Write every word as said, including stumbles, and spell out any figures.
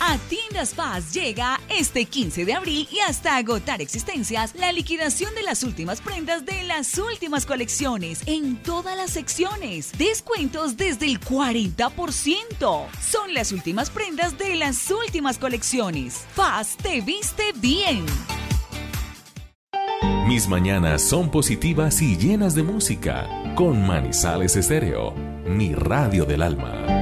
A Tiendas Paz llega este quince de abril y hasta agotar existencias la liquidación de las últimas prendas de las últimas colecciones en todas las secciones. Descuentos desde el cuarenta por ciento. Son las últimas prendas de las últimas colecciones. Paz te viste bien. Mis mañanas son positivas y llenas de música. Con Manizales Estéreo, mi radio del alma.